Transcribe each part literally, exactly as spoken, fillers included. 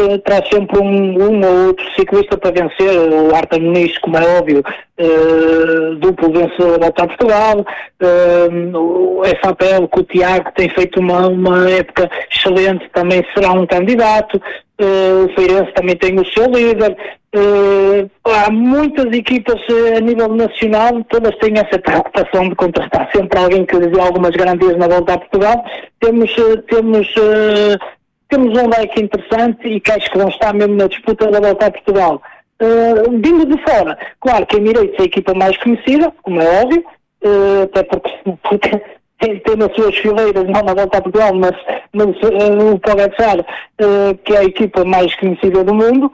sempre, traz sempre um, um ou outro ciclista para vencer. O Arthur Muniz, como é óbvio, uh, duplo vencedor da Volta a Portugal, uh, o F A P L, com o Tiago, que tem feito uma, uma época excelente, também será um candidato. Uh, o Feirense também tem o seu líder. Uh, há muitas equipas uh, a nível nacional, todas têm essa preocupação de contratar sempre alguém que lhe dê algumas garantias na Volta a Portugal. Temos, uh, temos, uh, temos um leque interessante e que acho que vão estar mesmo na disputa da Volta a Portugal. Uh, vindo de fora, claro que a Emirates é a equipa mais conhecida, como é óbvio, uh, até porque, porque tem, tem nas suas fileiras, não na Volta a Portugal, mas, mas uh, o Pogacar, uh, que é a equipa mais conhecida do mundo.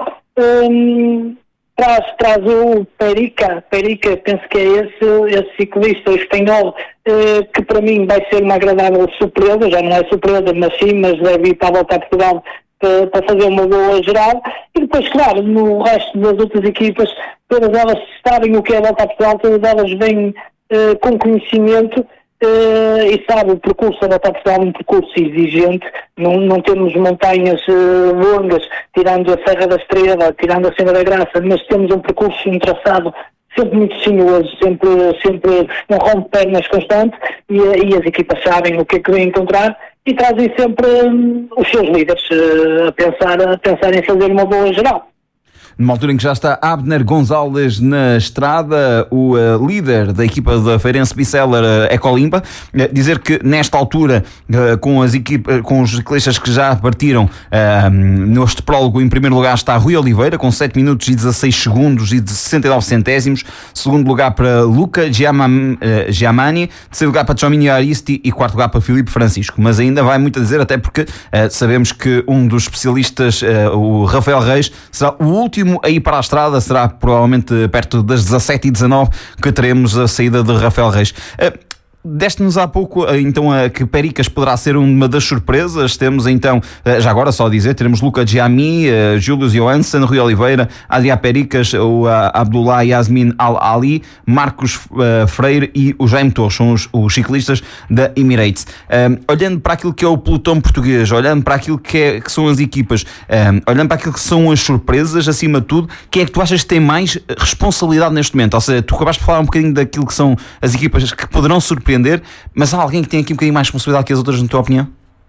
Um, traz, traz o Perica, Perica, penso que é esse, esse ciclista espanhol, uh, que para mim vai ser uma agradável surpresa, já não é surpresa, mas sim, mas deve ir para a Volta a Portugal uh, para fazer uma boa geral. E depois, claro, no resto das outras equipas, todas elas sabem o que é a Volta a Portugal, todas elas vêm uh, com conhecimento. Uh, e sabe, o percurso da Volta a Portugal é um percurso exigente, não, não temos montanhas uh, longas, tirando a Serra da Estrela, tirando a Serra da Graça, mas temos um percurso, um traçado sempre muito sinuoso, sempre, sempre um rompe-pernas constante, e, e as equipas sabem o que é que vêm encontrar e trazem sempre um, os seus líderes uh, a, pensar, a pensar em fazer uma boa geral. Numa altura em que já está Abner Gonzalez na estrada, o uh, líder da equipa da Feirense Biseller, uh, Ecolimpa, uh, dizer que nesta altura, uh, com, as equipas, com os ciclistas que já partiram, uh, neste prólogo, em primeiro lugar está Rui Oliveira, com sete minutos e dezasseis segundos e de sessenta e nove centésimos, segundo lugar para Luca Giamam, uh, Giamani, terceiro lugar para Tchomini Aristi e quarto lugar para Filipe Francisco. Mas ainda vai muito a dizer, até porque uh, sabemos que um dos especialistas, uh, o Rafael Reis, será o último a ir para a estrada, será provavelmente perto das dezassete e dezanove que teremos a saída de Rafael Reis. Uh, Deste-nos há pouco, então, que Pericas poderá ser uma das surpresas. Temos, então, já agora só a dizer, teremos Luca Giami, Julius Johansson, Rui Oliveira, Adrià Pericas, o Abdullah Yasmin Al-Ali, Marcos Freire e o Jaime Torres, são os, os ciclistas da Emirates. Um, olhando para aquilo que é o pelotão português, olhando para aquilo que, é, que são as equipas, um, olhando para aquilo que são as surpresas, acima de tudo, quem é que tu achas que tem mais responsabilidade neste momento? Ou seja, tu acabaste de falar um bocadinho daquilo que são as equipas que poderão surpreender, mas há alguém que tem aqui um bocadinho mais responsabilidade que as outras, na tua opinião?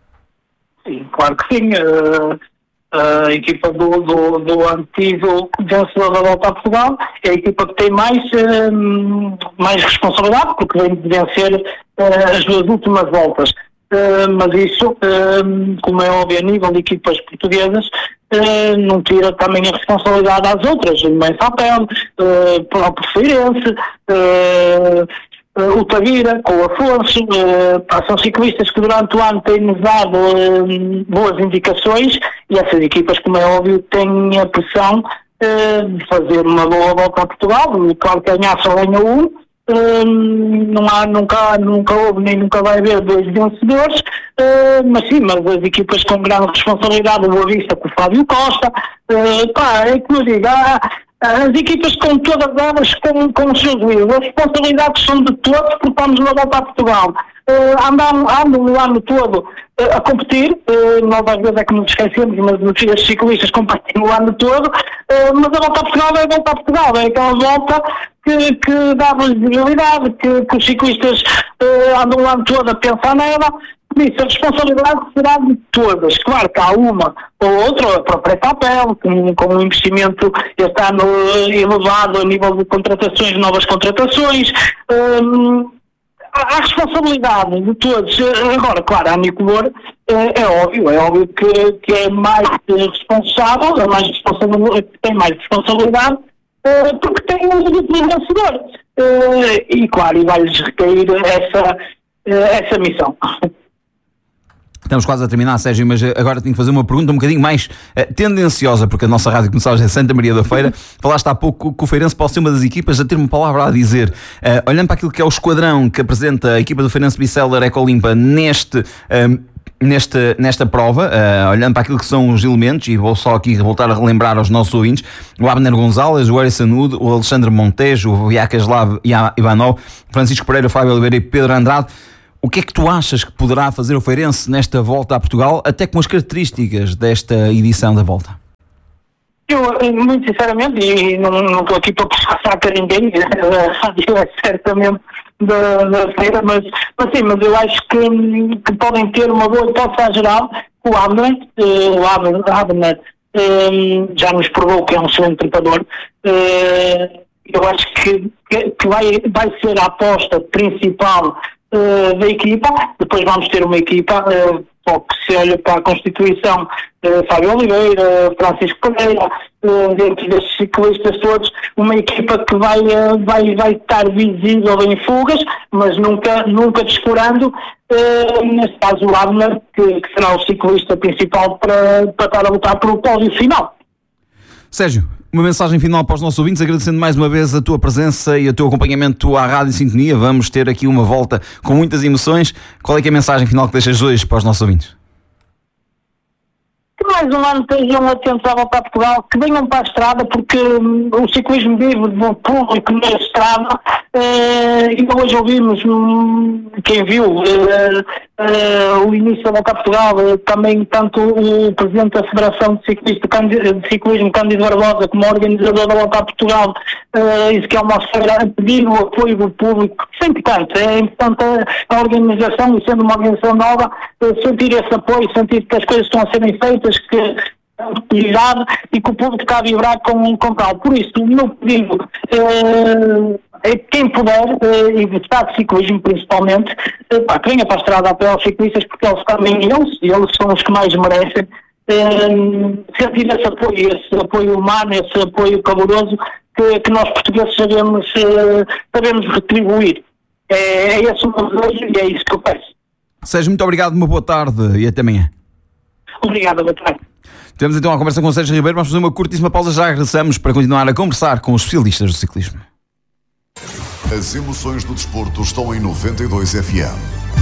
Sim, claro que sim. Uh, a equipa do, do, do antigo vencedor da Volta a Portugal é a equipa que tem mais, uh, mais responsabilidade, porque vem de vencer uh, as duas últimas voltas. Uh, mas isso, uh, como é óbvio, a nível de equipas portuguesas, uh, não tira também a responsabilidade às outras. O F A P L, uh, próprio Feirense, uh, Uh, o Taguira, com o Afonso, uh, são ciclistas que durante o ano têm-nos dado uh, boas indicações, e essas equipas, como é óbvio, têm a pressão uh, de fazer uma boa Volta a Portugal. Claro que ganhar só ganha um, uh, não há, nunca, nunca houve nem nunca vai haver dois vencedores, uh, mas sim, mas as equipas com grande responsabilidade, o Boa Vista com o Fábio Costa, uh, pá, é como eu digo, há, as equipas com todas elas com, com os seus líderes. As responsabilidades são de todos, porque estamos na Volta a Portugal. Uh, andam, andam o ano todo uh, a competir, uh, nós às vezes é que nos esquecemos, mas os ciclistas competem o ano todo, uh, mas a Volta a Portugal é a Volta a Portugal, é aquela volta que, que dá visibilidade, que, que os ciclistas uh, andam o ano todo a pensar nela. Isso, a responsabilidade será de todas. Claro que há uma ou outra, a própria F A P L, com, com um investimento este ano elevado a nível de contratações, novas contratações. Hum, há a responsabilidade de todos. Agora, claro, a Nicolor é, é óbvio, é óbvio que, que é mais responsável, é mais responsável, tem mais responsabilidade, porque tem um vencedor. E claro, e vai-lhes recair essa, essa missão. Estamos quase a terminar, Sérgio, mas agora tenho que fazer uma pergunta um bocadinho mais uh, tendenciosa, porque a nossa rádio começava em Santa Maria da Feira. Falaste há pouco que o Feirense pode ser uma das equipas a ter uma palavra a dizer. Uh, olhando para aquilo que é o esquadrão que apresenta a equipa do Feirense Biseller Ecolimpa neste... Uh, Nesta, nesta prova, uh, olhando para aquilo que são os elementos, e vou só aqui voltar a relembrar aos nossos ouvintes, o Abner Gonzalez, o Harrison Wood, o Alexandre Montejo, o Vyacheslav Ivanov, Francisco Pereira, Fábio Oliveira e Pedro Andrade. O que é que tu achas que poderá fazer o Feirense nesta volta a Portugal, até com as características desta edição da volta? Eu, muito sinceramente, e não, não estou aqui para puxar saco a ninguém, a rádio é certamente da, da feira, mas, mas sim, mas eu acho que, que podem ter uma boa hipótese à geral. O Abner, o Abner, Abner um, já nos provou que é um excelente trepador. Uh, eu acho que, que, que vai, vai ser a aposta principal uh, da equipa. Depois vamos ter uma equipa, uh, que se olha para a Constituição, uh, Fábio Oliveira, Francisco Pereira, uh, dentro destes ciclistas todos, uma equipa que vai, uh, vai, vai estar visível em fugas, mas nunca, nunca descurando, uh, neste caso o Abner, que, que será o ciclista principal para, para estar a lutar pelo pódio final. Sérgio, uma mensagem final para os nossos ouvintes, agradecendo mais uma vez a tua presença e o teu acompanhamento à Rádio Sintonia. Vamos ter aqui uma volta com muitas emoções. Qual é que é a mensagem final que deixas hoje para os nossos ouvintes? Que mais um ano estejam atentos à volta a Portugal, que venham para a estrada, porque hum, o ciclismo vive do público na estrada. Uh, e hoje ouvimos, hum, quem viu uh, uh, o início da volta a Portugal, uh, também tanto o presidente da Federação de, Ciclista, de Ciclismo, Cândido Barbosa, como o organizador da volta a Portugal, uh, isso que é uma feira a pedir o apoio do público. Isso é importante, é importante a, a organização, e sendo uma organização nova, uh, sentir esse apoio, sentir que as coisas estão a serem feitas, que a utilidade e que o público está a vibrar com, com tal. Por isso, o meu pedido uh, é que quem puder, uh, e gostar de ciclismo principalmente, uh, pá, que venha para a estrada a apoiar os ciclistas, porque eles também, eles, eles são os que mais merecem uh, sentir esse apoio, esse apoio humano, esse apoio caloroso que, que nós portugueses sabemos, uh, sabemos retribuir. É, é esse o meu desejo e é isso que eu peço. Sérgio, muito obrigado, uma boa tarde e até amanhã. Obrigado, boa tarde. Temos então a conversa com o Sérgio Ribeiro. Vamos fazer uma curtíssima pausa, já regressamos para continuar a conversar com os especialistas do ciclismo. As emoções do desporto estão em noventa e dois F M.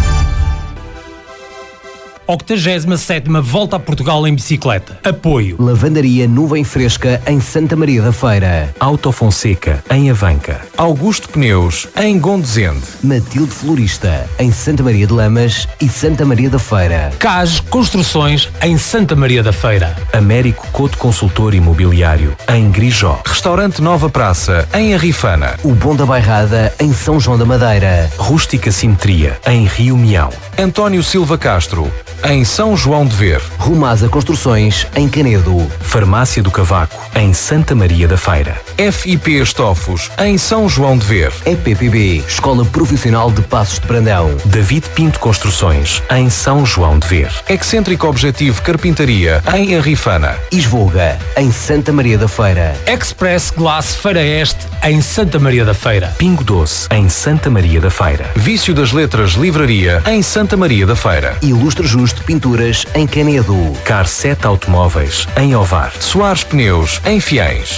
octogésima sétima Volta a Portugal em bicicleta. Apoio. Lavandaria Nuvem Fresca em Santa Maria da Feira. Autofonseca em Avanca. Augusto Pneus em Gondozende. Matilde Florista em Santa Maria de Lamas e Santa Maria da Feira. C A S Construções em Santa Maria da Feira. Américo Couto Consultor Imobiliário em Grijó. Restaurante Nova Praça em Arrifana. O Bom da Bairrada em São João da Madeira. Rústica Simetria em Rio Mião. António Silva Castro em São João de Ver. Rumasa Construções em Canedo. Farmácia do Cavaco em Santa Maria da Feira. F I P Estofos em São João de Ver. E P P B, Escola Profissional de Passos de Brandão. David Pinto Construções em São João de Ver. Excêntrico Objetivo Carpintaria em Arrifana. Isvoga em Santa Maria da Feira. Express Glass Feira Este em Santa Maria da Feira. Pingo Doce em Santa Maria da Feira. Vício das Letras Livraria em Santa Maria da Feira. Ilustre Justo Pinturas em Canedo. Car sete Automóveis em Ovar. Soares Pneus em Fiães.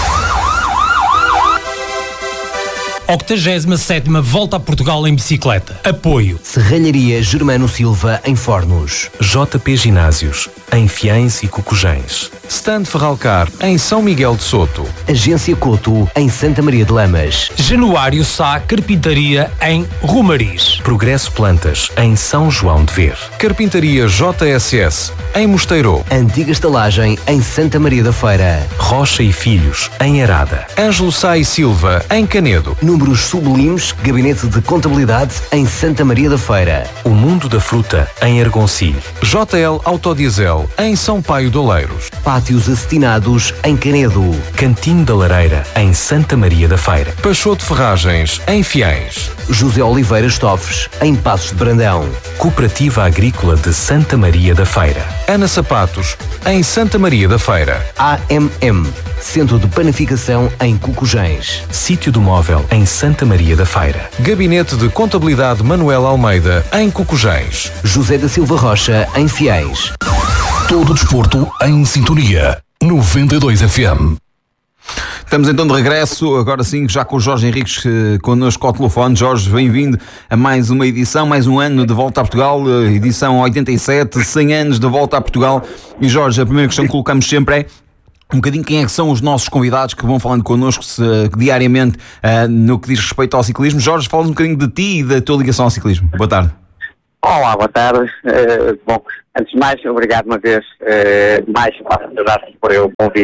octogésima sétima Volta a Portugal em bicicleta. Apoio. Serralharia Germano Silva em Fornos. J P Ginásios em Fiães e Cocujães. Stand Ferralcar em São Miguel de Soto. Agência Couto em Santa Maria de Lamas. Januário Sá Carpintaria em Romariz. Progresso Plantas em São João de Ver. Carpintaria J S S em Mosteiro. Antiga Estalagem em Santa Maria da Feira. Rocha e Filhos em Arada. Ângelo Sá e Silva em Canedo. Números sublimes, Gabinete de Contabilidade em Santa Maria da Feira. O Mundo da Fruta em Argoncilho. J L Autodiesel em São Paio de Oleiros. Pátios Acetinados em Canedo. Cantinho da Lareira em Santa Maria da Feira. Peixoto Ferragens em Fiães. José Oliveira Estofes em Passos de Brandão. Cooperativa Agrícola de Santa Maria da Feira. Ana Sapatos em Santa Maria da Feira. A M M, Centro de Panificação em Cocujães. Sítio do Móvel em Santa Maria da Feira. Gabinete de Contabilidade Manuel Almeida em Cocujães. José da Silva Rocha em Fiéis. Todo o desporto em sintonia. noventa e dois F M. Estamos então de regresso, agora sim, já com o Jorge Henriques eh, connosco ao telefone. Jorge, bem-vindo a mais uma edição, mais um ano de Volta a Portugal, eh, edição oitenta e sete, cem anos de Volta a Portugal. E Jorge, a primeira questão que colocamos sempre é um bocadinho quem é que são os nossos convidados que vão falando connosco se, diariamente uh, no que diz respeito ao ciclismo. Jorge, fala-nos um bocadinho de ti e da tua ligação ao ciclismo. Boa tarde. Olá, boa tarde. Uh, bom, antes de mais, obrigado uma vez uh, mais por eu o convite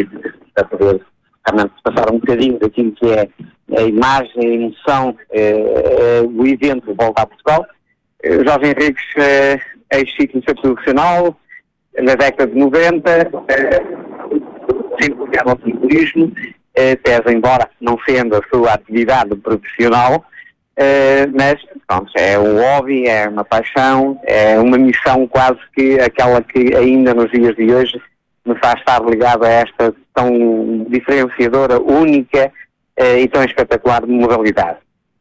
para poder realmente passar um bocadinho daquilo que é a imagem, a emoção, eh, o evento de Volta a Portugal. O Jorge Henriques, eh, ex-ciclista profissional, na década de noventa, eh, sempre ligado ao ciclismo, eh, pese embora não sendo a sua atividade profissional, eh, mas pronto, é um hobby, é uma paixão, é uma missão quase que aquela que ainda nos dias de hoje me faz estar ligado a esta tão diferenciadora, única eh, e tão espetacular modalidade.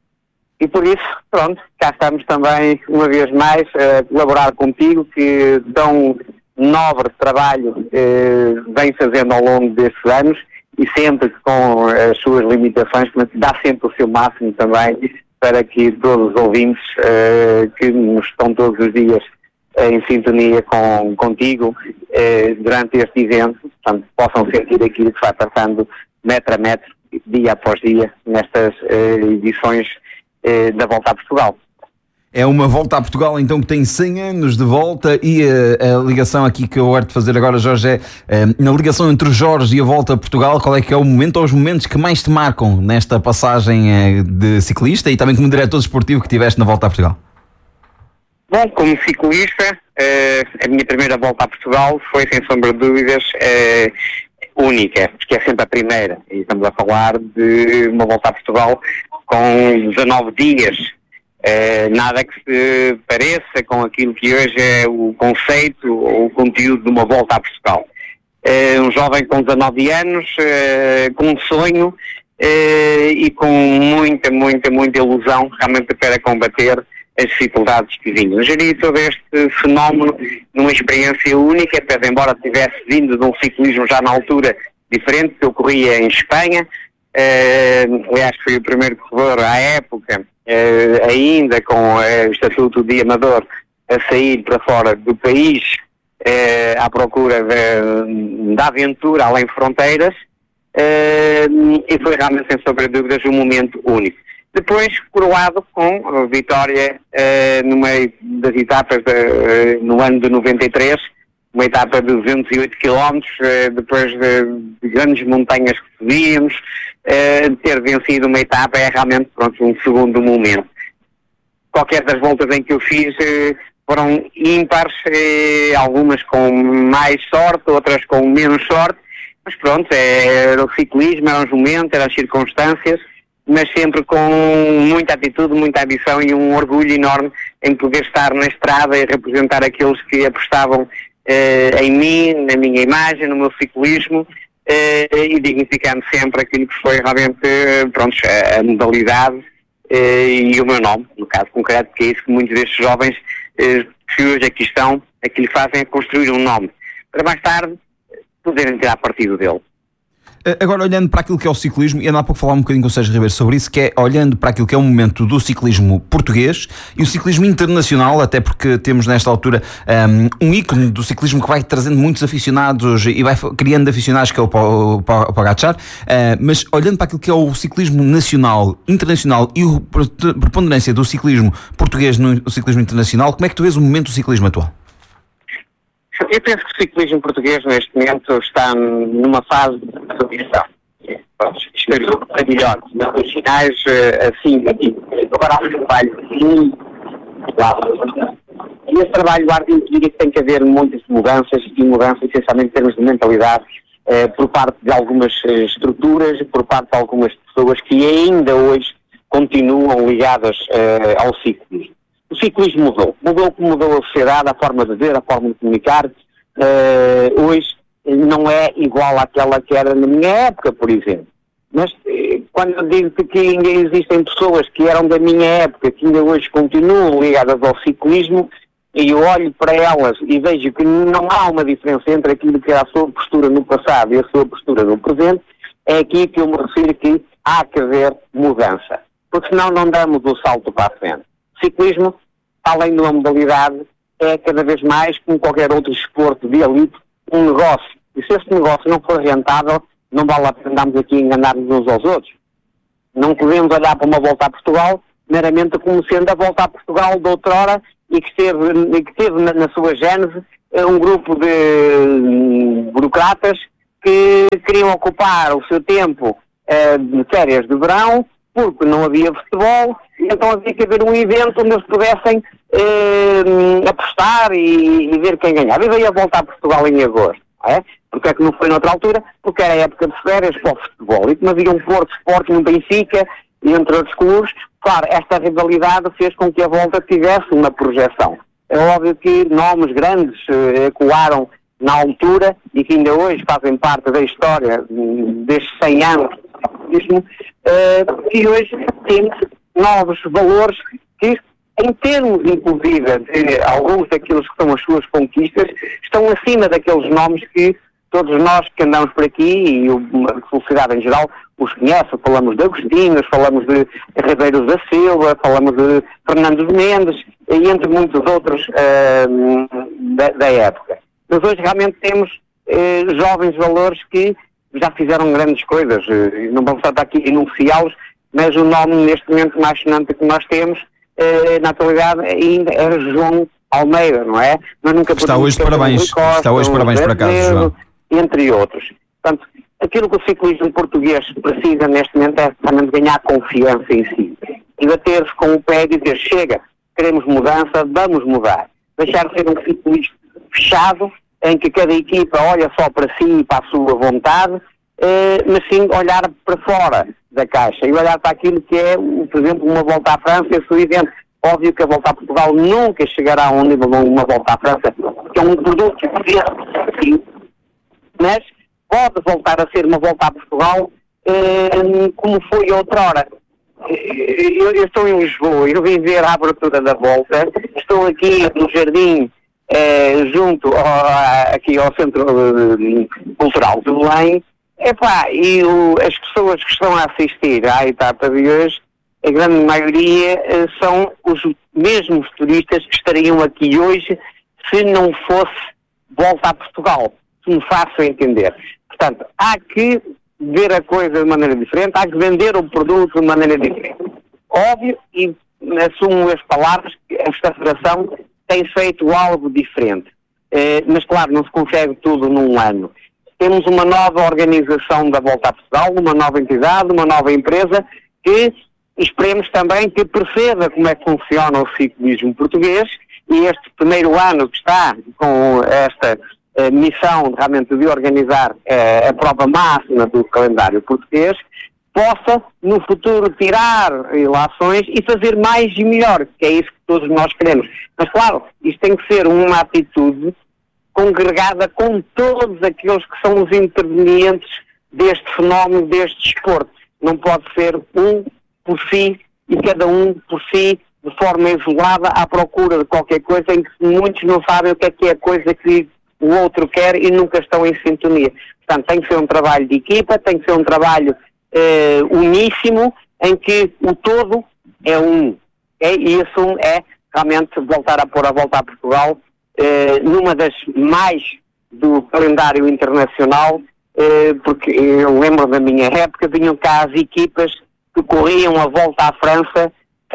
E por isso, pronto, cá estamos também, uma vez mais, a colaborar contigo, que tão nobre trabalho eh, vem fazendo ao longo destes anos, e sempre com as suas limitações, mas dá sempre o seu máximo também para que todos os ouvintes eh, que nos estão todos os dias em sintonia com, contigo eh, durante este evento, portanto, possam sentir aquilo que vai passando metro a metro, dia após dia, nestas eh, edições eh, da Volta a Portugal. É uma Volta a Portugal, então, que tem cem anos de volta, e a, a ligação aqui que eu quero te fazer agora, Jorge, é na ligação entre o Jorge e a Volta a Portugal, qual é que é o momento ou os momentos que mais te marcam nesta passagem de ciclista e também como diretor desportivo que tiveste na Volta a Portugal? Bom, como ciclista, eh, a minha primeira Volta a Portugal foi, sem sombra de dúvidas, eh, única, porque é sempre a primeira. E estamos a falar de uma Volta a Portugal com dezanove dias. Eh, nada que se pareça com aquilo que hoje é o conceito ou o conteúdo de uma Volta a Portugal. Eh, um jovem com dezanove anos, eh, com um sonho eh, e com muita, muita, muita ilusão realmente para combater as dificuldades que vinham. Geri todo este fenómeno numa experiência única, até embora tivesse vindo de um ciclismo já na altura diferente, que eu corria em Espanha. Uh, aliás, fui o primeiro corredor à época, uh, ainda com uh, o estatuto de amador, a sair para fora do país uh, à procura de, da aventura além fronteiras, uh, e foi realmente, sem sombra de dúvidas, um momento único. Depois, coroado com a vitória uh, no meio das etapas de, uh, no ano de noventa e três, uma etapa de duzentos e oito quilómetros, uh, depois de, de grandes montanhas que subíamos, uh, ter vencido uma etapa é realmente, pronto, um segundo momento. Qualquer das voltas em que eu fiz uh, foram ímpares, uh, algumas com mais sorte, outras com menos sorte, mas pronto, é, era o ciclismo, eram os momentos, eram as circunstâncias, mas sempre com muita atitude, muita ambição e um orgulho enorme em poder estar na estrada e representar aqueles que apostavam eh, em mim, na minha imagem, no meu ciclismo, eh, e dignificando sempre aquilo que foi realmente pronto, a, a modalidade eh, e o meu nome, no caso concreto, que é isso que muitos destes jovens eh, que hoje aqui estão, aquilo que fazem é construir um nome, para mais tarde poderem tirar partido dele. Agora, olhando para aquilo que é o ciclismo, e ainda há pouco falar um bocadinho com o Sérgio Ribeiro sobre isso, que é olhando para aquilo que é o momento do ciclismo português e o ciclismo internacional, até porque temos nesta altura um, um ícone do ciclismo que vai trazendo muitos aficionados e vai criando aficionados, que é o Pogačar, uh, mas olhando para aquilo que é o ciclismo nacional, internacional e a preponderância do ciclismo português no ciclismo internacional, como é que tu vês o momento do ciclismo atual? Eu penso que o ciclismo português neste momento está numa fase de transição. Espero melhor, nos finais assim, agora há um trabalho muito claro. E esse trabalho árduo diria que tem que haver muitas mudanças, e mudanças essencialmente em termos de mentalidade, eh, por parte de algumas eh, estruturas, por parte de algumas pessoas que ainda hoje continuam ligadas eh, ao ciclismo. O ciclismo mudou. Mudou como mudou a sociedade, a forma de ver, a forma de comunicar. Uh, hoje não é igual àquela que era na minha época, por exemplo. Mas uh, quando eu digo que ainda existem pessoas que eram da minha época, que ainda hoje continuam ligadas ao ciclismo, e eu olho para elas e vejo que não há uma diferença entre aquilo que era a sua postura no passado e a sua postura no presente, é aqui que eu me refiro que há que haver mudança. Porque senão não damos o salto para a frente. Ciclismo, além de uma modalidade, é cada vez mais, como qualquer outro desporto de elite, um negócio. E se esse negócio não for rentável, não vale a pena andarmos aqui a enganar-nos uns aos outros. Não podemos olhar para uma Volta a Portugal meramente como sendo a Volta a Portugal de outrora e que teve, e que teve na, na sua gênese um grupo de burocratas que queriam ocupar o seu tempo uh, de férias de verão, porque não havia futebol, então havia que haver um evento onde eles pudessem uh, apostar e, e ver quem ganhava. E veio a voltar a Portugal em agosto, não é? Porque é que não foi noutra altura? Porque era a época de férias para o futebol, e como havia um Porto Sporting, um Benfica, e entre outros clubes, claro, esta rivalidade fez com que a volta tivesse uma projeção. É óbvio que nomes grandes uh, ecoaram na altura e que ainda hoje fazem parte da história um, destes cem anos do turismo, uh, e hoje temos novos valores que, em termos, inclusive, de alguns daqueles que são as suas conquistas, estão acima daqueles nomes que todos nós que andamos por aqui, e a sociedade em geral, os conhece. Falamos de Agostinhos, falamos de Ribeiro da Silva, falamos de Fernando Mendes, e entre muitos outros uh, da, da época. Mas hoje realmente temos uh, jovens valores que já fizeram grandes coisas. Uh, não vamos estar aqui a enunciá-los, mas o nome neste momento mais sonante que nós temos, uh, na atualidade, ainda é João Almeida, não é? Mas nunca está hoje de parabéns, Costa, está hoje de parabéns por acaso, João. Entre outros. Portanto, aquilo que o ciclismo português precisa neste momento é realmente ganhar confiança em si. E bater-se com o pé e dizer, chega, queremos mudança, vamos mudar. Deixar de ser um ciclismo fechado, em que cada equipa olha só para si e para a sua vontade, eh, mas sim olhar para fora da caixa e olhar para aquilo que é, por exemplo, uma volta à França e a sua evento. Óbvio que a volta a Portugal nunca chegará a um nível de uma volta à França, que é um produto que mas pode voltar a ser uma volta a Portugal eh, como foi outrora. Eu, eu estou em Lisboa, eu vim ver a abertura da volta, estou aqui no jardim eh, junto ao, aqui ao Centro eh, Cultural de Belém, epá, e o, as pessoas que estão a assistir à etapa de hoje, a grande maioria eh, são os mesmos turistas que estariam aqui hoje se não fosse volta a Portugal. Se me faço entender. Portanto, há que ver a coisa de maneira diferente, há que vender o produto de maneira diferente. Óbvio, e assumo as palavras, que esta federação tem feito algo diferente. Eh, mas, claro, não se consegue tudo num ano. Temos uma nova organização da Volta a Portugal, uma nova entidade, uma nova empresa, que esperemos também que perceba como é que funciona o ciclismo português, e este primeiro ano que está com esta a missão realmente de organizar uh, a prova máxima do calendário português, possa no futuro tirar ilações e fazer mais e melhor, que é isso que todos nós queremos. Mas claro, isto tem que ser uma atitude congregada com todos aqueles que são os intervenientes deste fenómeno, deste desporto. Não pode ser um por si e cada um por si, de forma isolada, à procura de qualquer coisa em que muitos não sabem o que é que é a coisa que o outro quer e nunca estão em sintonia. Portanto, tem que ser um trabalho de equipa, tem que ser um trabalho eh, uníssimo, em que o todo é um. É, e esse um é realmente voltar a pôr a volta a Portugal eh, numa das mais do calendário internacional, eh, porque eu lembro da minha época, vinham cá as equipas que corriam a volta à França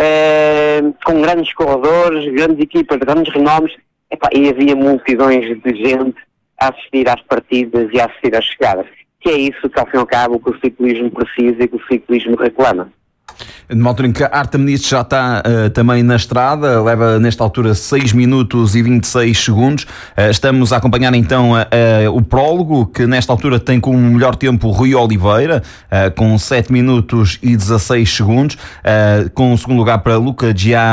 eh, com grandes corredores, grandes equipas, grandes renomes. Epá, e havia multidões de gente a assistir às partidas e a assistir às chegadas. Que é isso que, ao fim e ao cabo, que o ciclismo precisa e que o ciclismo reclama. Numa altura em que a Arta Menezes já está uh, também na estrada, leva nesta altura seis minutos e vinte e seis segundos. Uh, estamos a acompanhar então uh, uh, o prólogo, que nesta altura tem como melhor tempo o Rui Oliveira, uh, com sete minutos e dezasseis segundos, uh, com o segundo lugar para Luca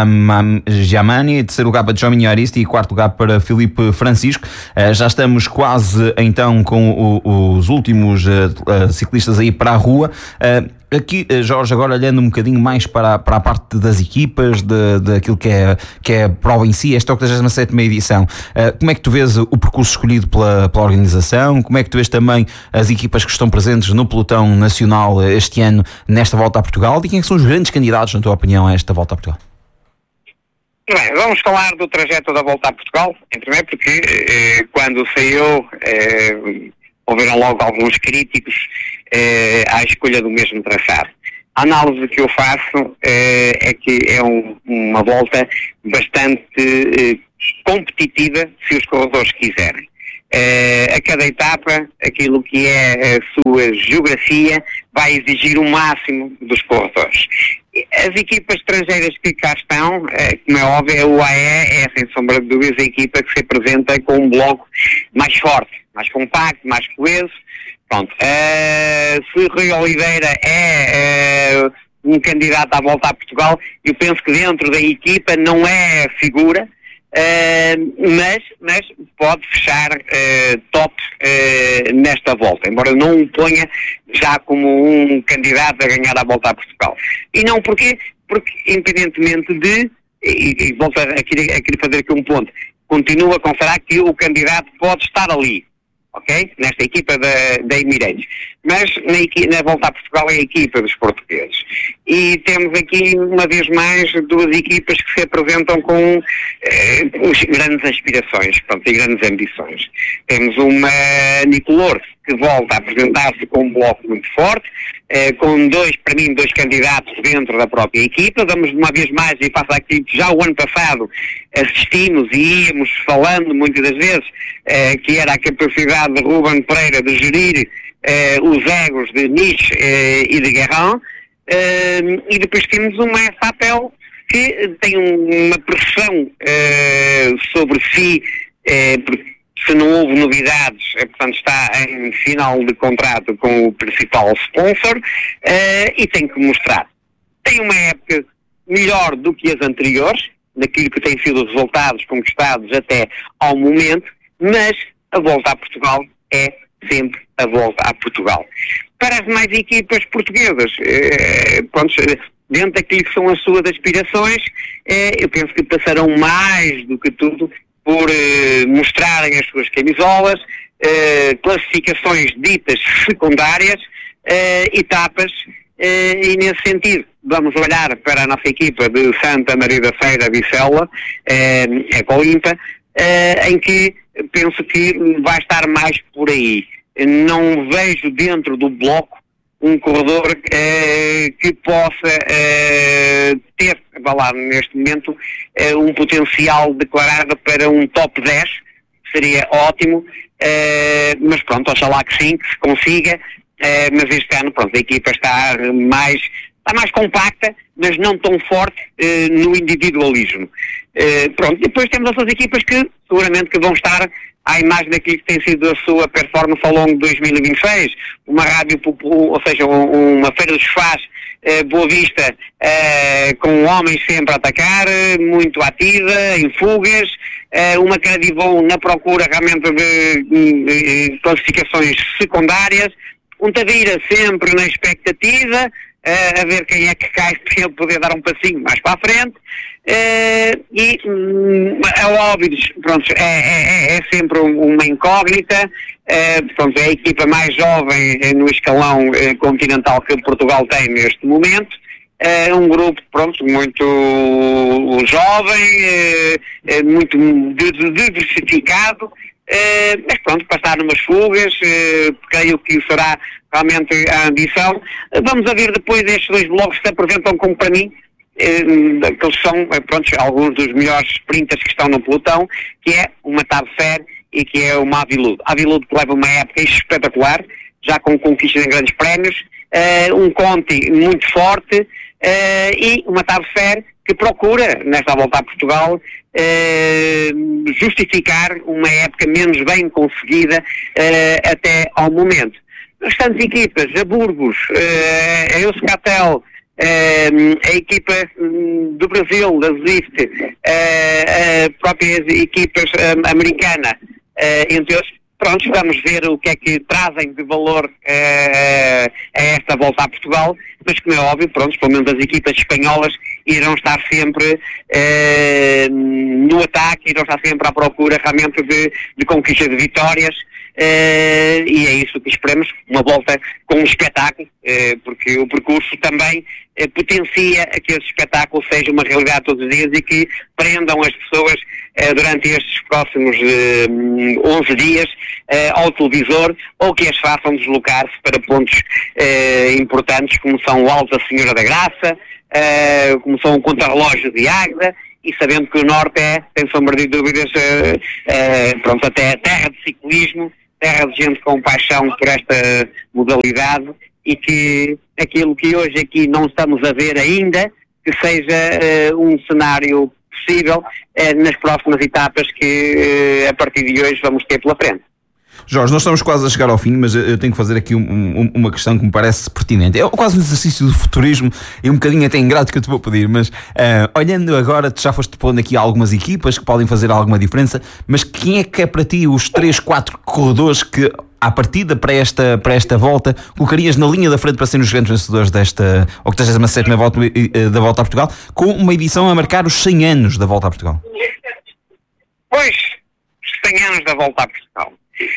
Giamani, terceiro lugar para Giovanni Aristi e quarto lugar para Filipe Francisco. Uh, já estamos quase então com o, os últimos uh, uh, ciclistas aí para a rua. Uh, Aqui, Jorge, agora olhando um bocadinho mais para, para a parte das equipas, de, de aquilo que é, que é a prova em si, esta oitagésima sétima edição, uh, como é que tu vês o percurso escolhido pela, pela organização? Como é que tu vês também as equipas que estão presentes no pelotão nacional este ano nesta volta a Portugal? E quem é que são os grandes candidatos, na tua opinião, a esta volta a Portugal? Bem, vamos falar do trajeto da volta a Portugal, em primeiro porque eh, quando saiu eh, houveram logo alguns críticos eh, à escolha do mesmo traçado. A análise que eu faço eh, é que é um, uma volta bastante eh, competitiva, se os corredores quiserem. Uh, a cada etapa, aquilo que é a sua geografia vai exigir o máximo dos corredores. As equipas estrangeiras que cá estão, uh, como é óbvio, a U A E é, sem sombra de dúvidas, a equipa que se apresenta com um bloco mais forte, mais compacto, mais coeso. Pronto. Uh, se Rui Oliveira é uh, um candidato à volta a Portugal, eu penso que dentro da equipa não é figura, uh, mas, mas pode fechar uh, top uh, nesta volta, embora não o ponha já como um candidato a ganhar a volta a Portugal. E não porquê? Porque independentemente de, e, e volto a, a, querer, a querer fazer aqui um ponto, continuo a considerar que o candidato pode estar ali, ok? Nesta equipa da, da Emirates. Mas na, equi, na volta a Portugal é a equipa dos portugueses. E temos aqui, uma vez mais, duas equipas que se apresentam com eh, grandes aspirações, pronto, e grandes ambições. Temos uma Nicolor que volta a apresentar-se com um bloco muito forte, eh, com dois, para mim, dois candidatos dentro da própria equipa. Vamos, uma vez mais, e faço aqui, já o ano passado assistimos e íamos falando muitas das vezes eh, que era a capacidade de Ruben Pereira de gerir eh, os egos de Nietzsche eh, e de Guerrão, eh, e depois temos uma F A P E L que tem um, uma pressão eh, sobre si, eh, porque se não houve novidades, é, portanto está em final de contrato com o principal sponsor, uh, e tem que mostrar. Tem uma época melhor do que as anteriores, daquilo que têm sido os resultados conquistados até ao momento, mas a volta a Portugal é sempre a volta a Portugal. Para as demais equipas portuguesas, uh, pronto, dentro daquilo que são as suas aspirações, uh, eu penso que passarão mais do que tudo por eh, mostrarem as suas camisolas, eh, classificações ditas secundárias, eh, etapas, eh, e nesse sentido vamos olhar para a nossa equipa de Santa Maria da Feira Bicela, eh, Ecolimpa, eh, em que penso que vai estar mais por aí. Não vejo dentro do bloco um corredor eh, que possa eh, ter, vá lá, neste momento, eh, um potencial declarado para um top dez, seria ótimo, eh, mas pronto, oxalá que sim, que se consiga, eh, mas este ano, pronto, a equipa está mais, está mais compacta, mas não tão forte eh, no individualismo. Eh, pronto, depois temos essas equipas que seguramente que vão estar à imagem daquilo que tem sido a sua performance ao longo de dois mil e vinte e seis, uma rádio, ou seja, uma feira dos sofás, eh, Boa Vista, eh, com homens sempre a atacar, muito ativa, em fugas, eh, uma Cadivon na procura realmente de, de, de classificações secundárias, um Tavira sempre na expectativa, eh, a ver quem é que cai para ele poder dar um passinho mais para a frente. Uh, e um, a Óbidos, pronto, é, é, é sempre uma incógnita, uh, pronto, é a equipa mais jovem no escalão uh, continental que Portugal tem neste momento, uh, um grupo, pronto, muito jovem, uh, muito diversificado, uh, mas pronto, para estar numas fugas, uh, creio que será realmente a ambição. Uh, vamos a ver depois estes dois blocos que se apresentam como, para mim, que eles são, pronto, alguns dos melhores sprinters que estão no pelotão, que é uma Tabfer e que é uma Avilud. A Avilud que leva uma época espetacular, já com conquistas em grandes prémios, uh, um Conti muito forte, uh, e uma Tabfer que procura, nesta volta a Portugal, uh, justificar uma época menos bem conseguida uh, até ao momento. As restantes equipas, a Burgos, uh, a Euskaltel, Uh, a equipa um, do Brasil, da Zwift, uh, uh, próprias equipas um, americanas, uh, entre outros, pronto, vamos ver o que é que trazem de valor uh, a esta volta a Portugal, mas como é óbvio, pronto, pelo menos as equipas espanholas irão estar sempre uh, no ataque, irão estar sempre à procura realmente de, de conquista de vitórias. Uh, e é isso que esperamos, uma volta com um espetáculo, uh, porque o percurso também uh, potencia que esse espetáculo seja uma realidade todos os dias e que prendam as pessoas uh, durante estes próximos uh, onze dias uh, ao televisor, ou que as façam deslocar-se para pontos uh, importantes como são o Alto da Senhora da Graça, uh, como são o Contrarrelógio de Águeda e sabendo que o Norte é, sem sombra de dúvidas, uh, uh, pronto, até terra de ciclismo, terra de gente com paixão por esta modalidade, e que aquilo que hoje aqui não estamos a ver ainda, que seja uh, um cenário possível uh, nas próximas etapas que uh, a partir de hoje vamos ter pela frente. Jorge, nós estamos quase a chegar ao fim, mas eu tenho que fazer aqui um, um, uma questão que me parece pertinente. É quase um exercício de futurismo e um bocadinho até ingrato que eu te vou pedir, mas uh, olhando agora, tu já foste pondo aqui algumas equipas que podem fazer alguma diferença, mas quem é que é para ti os três, quatro corredores que, à partida para esta, para esta volta, colocarias na linha da frente para serem os grandes vencedores desta oitagésima sétima volta da Volta a Portugal, com uma edição a marcar os cem anos da Volta a Portugal? Pois, os cem anos da Volta a Portugal.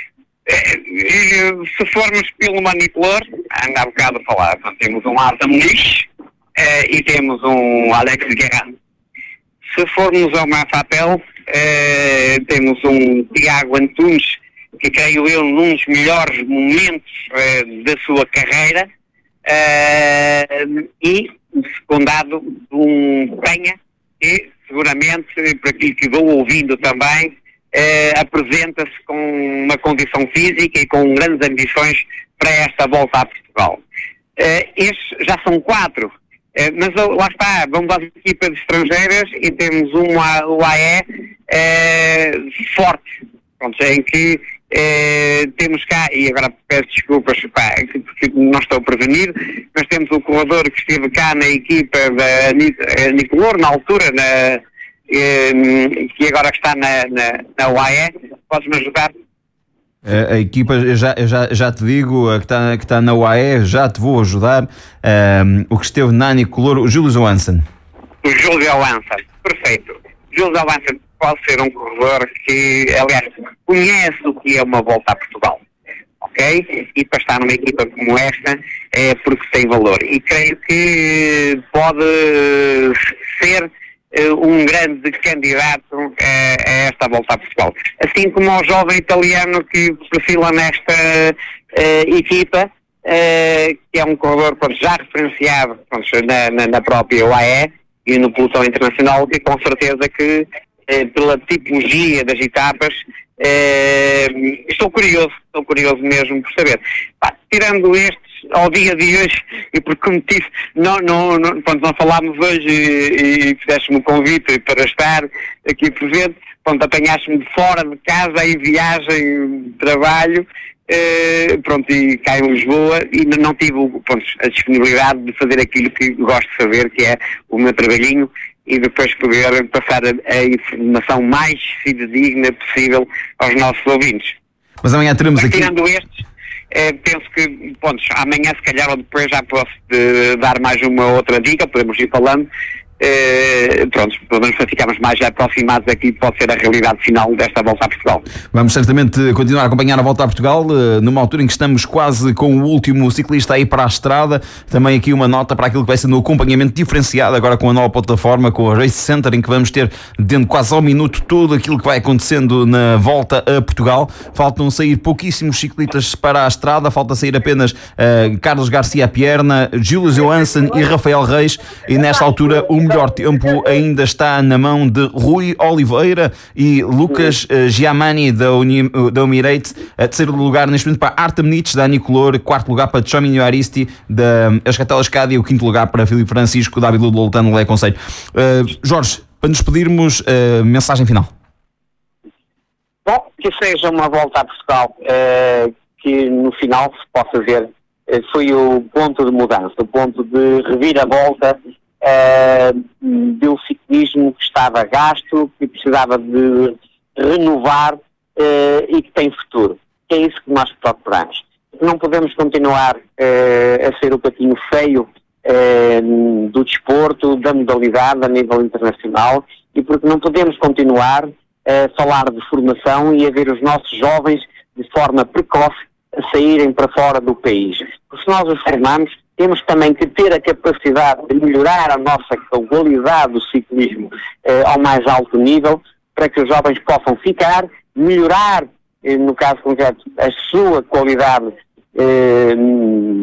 Se formos pelo manipulador, anda há bocado a falar, então, temos um Arta Muniz eh, e temos um Alex Guerra. Se formos ao Mafapel, eh, temos um Tiago Antunes, que creio eu num dos melhores momentos eh, da sua carreira, eh, e secundado de um Penha, que seguramente, por aquilo que vou ouvindo também, Uh, apresenta-se com uma condição física e com grandes ambições para esta volta a Portugal. Uh, estes já são quatro, uh, mas uh, lá está, vamos às equipas estrangeiras e temos uma U A E uh, forte, pronto, em que uh, temos cá, e agora peço desculpas pá, porque não estou prevenido, mas temos um corredor que esteve cá na equipa da Nicolor, na altura, na que agora está na, na, na U A E. Podes-me ajudar? A, a equipa, eu já, eu já, já te digo, a que está, que está na U A E, já te vou ajudar. Um, o que esteve na Nicolor, o Júlio Johansson. O Júlio Johansson, perfeito. O Júlio Johansson pode ser um corredor que, aliás, conhece o que é uma volta a Portugal. Ok? E para estar numa equipa como esta é porque tem valor. E creio que pode ser um grande candidato a, a esta volta a Portugal. Assim como o jovem italiano que perfila nesta uh, equipa, uh, que é um corredor pronto, já referenciado pronto, na, na, na própria U A E e no pelotão internacional, que com certeza que uh, pela tipologia das etapas uh, estou curioso, estou curioso mesmo por saber. Pá, tirando estes, ao dia de hoje, e porque como disse, não, não, não, quando nós falámos hoje e, e fizeste-me o convite para estar aqui presente, pronto, apanhaste-me de fora de casa em viagem de trabalho, eh, pronto, e cá em Lisboa, e não tive pronto, a disponibilidade de fazer aquilo que gosto de fazer, que é o meu trabalhinho, e depois poder passar a, a informação mais fidedigna possível aos nossos ouvintes. Mas amanhã teremos aqui... Tirando estes, Eh, penso que, pontos, amanhã se calhar ou depois já posso de, dar mais uma outra dica, podemos ir falando, eh, pronto, podemos ficarmos mais aproximados aqui, pode ser a realidade final desta Volta a Portugal. Vamos certamente continuar a acompanhar a Volta a Portugal, numa altura em que estamos quase com o último ciclista aí para a estrada. Também aqui uma nota para aquilo que vai ser no acompanhamento diferenciado, agora com a nova plataforma, com a Race Center, em que vamos ter dentro quase ao minuto tudo aquilo que vai acontecendo na Volta a Portugal. Faltam sair pouquíssimos ciclistas para a estrada, falta sair apenas uh, Carlos Garcia Pierna, Júlio Johansson e Rafael Reis, e nesta altura o melhor tempo ainda está na mão de Rui Oliveira e Lucas uh, Giamani da, Uni, da Emirates. A terceiro lugar neste momento para Arta Muniz da Nicolor, quarto lugar para Tchomini Aristi da Ascatel Escada e o quinto lugar para Filipe Francisco da Avilu do Loltano Lé Conselho. Uh, Jorge, para nos despedirmos, uh, mensagem final. Bom, que seja uma volta a Portugal uh, que no final se possa ver uh, foi o ponto de mudança, o ponto de reviravolta Uh, de um ciclismo que estava gasto, que precisava de renovar uh, e que tem futuro. É isso que nós procuramos. Não podemos continuar uh, a ser o patinho feio uh, do desporto, da modalidade a nível internacional, e porque não podemos continuar a falar de formação e a ver os nossos jovens de forma precoce a saírem para fora do país. Porque se nós os formamos, temos também que ter a capacidade de melhorar a nossa qualidade do ciclismo eh, ao mais alto nível, para que os jovens possam ficar, melhorar, eh, no caso concreto, a sua qualidade eh,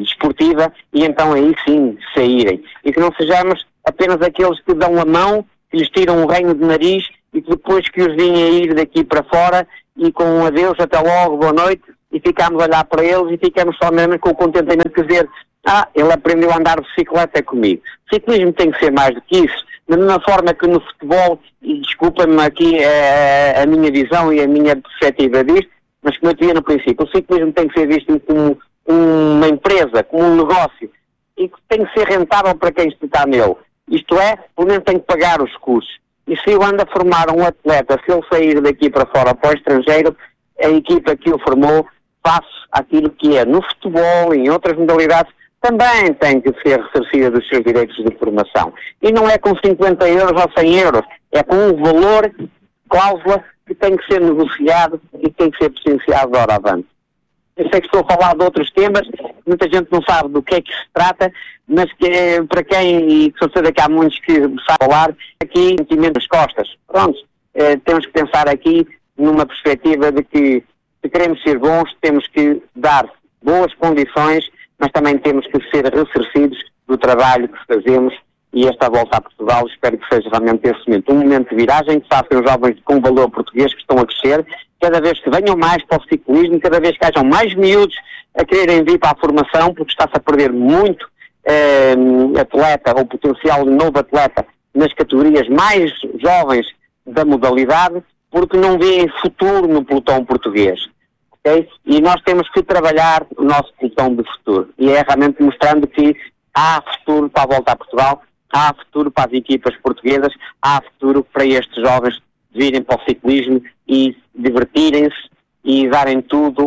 esportiva, e então aí sim saírem. E que não sejamos apenas aqueles que dão a mão que lhes tiram um reino de nariz e que depois que os vinha a ir daqui para fora e com um adeus, até logo, boa noite, e ficámos a olhar para eles e ficamos só mesmo com o contentamento de dizer, ah, ele aprendeu a andar de bicicleta comigo. O ciclismo tem que ser mais do que isso, da mesma forma que no futebol, e desculpa-me aqui a, a minha visão e a minha perspectiva disto, mas como eu te dizia no princípio, o ciclismo tem que ser visto como uma empresa, como um negócio, e que tem que ser rentável para quem está nele. Isto é, pelo menos tem que pagar os custos. E se eu ando a formar um atleta, se ele sair daqui para fora, para o estrangeiro, a equipa que o formou, face àquilo que é no futebol, em outras modalidades, também tem que ser ressarcida dos seus direitos de formação. E não é com cinquenta euros ou cem euros, é com um valor, cláusula, que tem que ser negociado e tem que ser potenciado de hora avante. Eu sei que estou a falar de outros temas, muita gente não sabe do que é que se trata, mas que para quem, e com certeza que há muitos que sabem falar, aqui sentimento das costas. Pronto, eh, temos que pensar aqui numa perspectiva de que se queremos ser bons, temos que dar boas condições, mas também temos que ser ressarcidos do trabalho que fazemos, e esta volta a Portugal espero que seja realmente esse momento, um momento de viragem, que façam os jovens com valor português que estão a crescer, cada vez que venham mais para o ciclismo, cada vez que hajam mais miúdos a quererem vir para a formação, porque está-se a perder muito eh, atleta ou potencial novo atleta nas categorias mais jovens da modalidade, porque não vêem futuro no pelotão português. Okay? E nós temos que trabalhar o nosso pelotão de futuro. E é realmente mostrando que há futuro para a volta a Portugal, há futuro para as equipas portuguesas, há futuro para estes jovens virem para o ciclismo e divertirem-se e darem tudo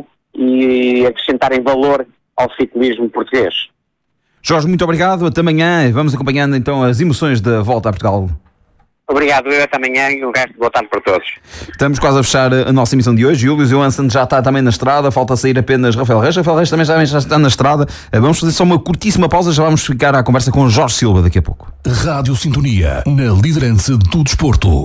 e acrescentarem valor ao ciclismo português. Jorge, muito obrigado. Até amanhã. Vamos acompanhando então as emoções da volta a Portugal. Obrigado, eu até amanhã e o resto boa tarde para todos. Estamos quase a fechar a nossa emissão de hoje. Júlio Johansson já está também na estrada, falta sair apenas Rafael Reis. Rafael Reis também já, já está na estrada. Vamos fazer só uma curtíssima pausa, já vamos ficar à conversa com Jorge Silva daqui a pouco. Rádio Sintonia, na liderança do desporto.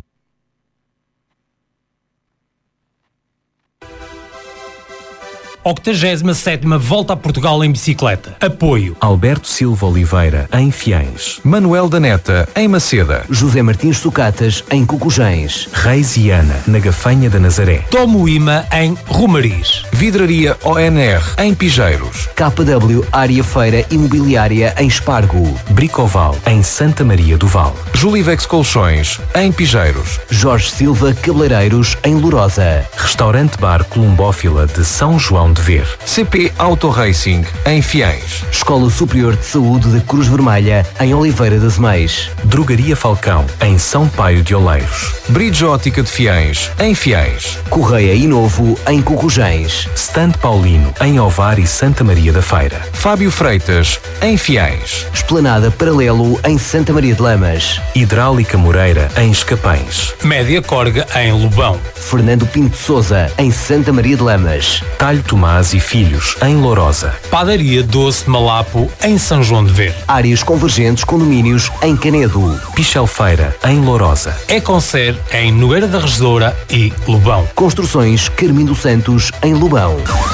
octogésima sétima Volta a Portugal em bicicleta. Apoio Alberto Silva Oliveira, em Fiães. Manuel da Neta, em Maceda. José Martins Sucatas, em Cucujães. Reis e Ana, na Gafanha da Nazaré. Tomo Ima em Romariz. Vidraria O N R, em Pijeiros. K W Área Feira Imobiliária, em Espargo. Bricoval, em Santa Maria do Val. Julivex Colchões, em Pijeiros. Jorge Silva Cabeleireiros, em Lourosa. Restaurante Bar Colombófila de São João de Ver. C P Auto Racing, em Fiães. Escola Superior de Saúde da Cruz Vermelha, em Oliveira das Meias. Drogaria Falcão, em São Paio de Oleiros. Bridge Ótica de Fiães, em Fiães. Correia e Novo, em Cucujães. Stand Paulino, em Ovar e Santa Maria da Feira. Fábio Freitas, em Fiães. Esplanada Paralelo, em Santa Maria de Lamas. Hidráulica Moreira, em Escapães. Média Corga em Lobão. Fernando Pinto de Sousa, em Santa Maria de Lamas. Talho Tomás e Filhos, em Lourosa. Padaria Doce de Malapo, em São João de Ver. Áreas Convergentes Condomínios, em Canedo. Pichel Feira, em Lourosa. Econcer, em Nogueira da Regedora e Lobão. Construções Carmim dos Santos, em Lobão.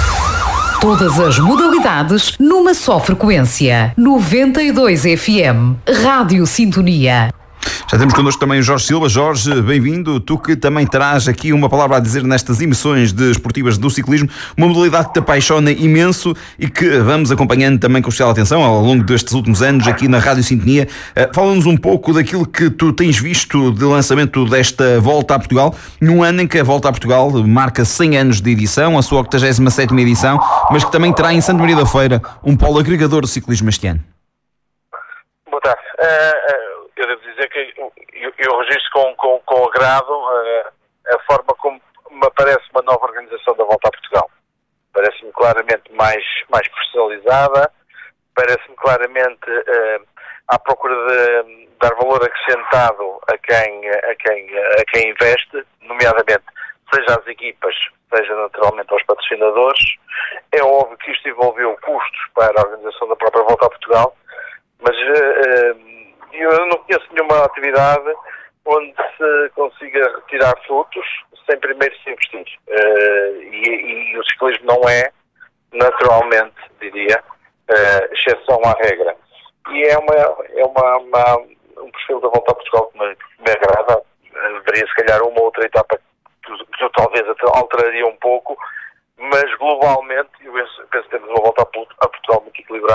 Todas as modalidades numa só frequência. noventa e dois F M. Rádio Sintonia. Já temos connosco também o Jorge Silva. Jorge, bem-vindo. Tu que também terás aqui uma palavra a dizer nestas emissões desportivas do ciclismo, uma modalidade que te apaixona imenso e que vamos acompanhando também com especial atenção ao longo destes últimos anos aqui na Rádio Sintonia. Fala-nos um pouco daquilo que tu tens visto de lançamento desta Volta a Portugal, num ano em que a Volta a Portugal marca cem anos de edição, a sua octogésima sétima edição, mas que também terá em Santa Maria da Feira um polo agregador de ciclismo este ano. Boa tarde. Uh, uh... Eu devo dizer que eu, eu registro com, com, com agrado uh, a forma como me parece uma nova organização da Volta a Portugal. Parece-me claramente mais, mais personalizada, parece-me claramente uh, à procura de dar valor acrescentado a quem, a, quem, a quem investe, nomeadamente seja às equipas, seja naturalmente aos patrocinadores. É óbvio que isto envolveu custos para a organização da própria Volta a Portugal, mas uh, uh, eu não conheço nenhuma atividade onde se consiga retirar frutos sem primeiro se investir. Uh, e, e o ciclismo não é, naturalmente, diria, uh, exceção à regra. E é, uma, é uma, uma, um perfil da Volta a Portugal que me, me agrada. Haveria se calhar uma outra etapa que eu, que eu talvez alteraria um pouco, mas globalmente eu penso, penso que temos uma volta a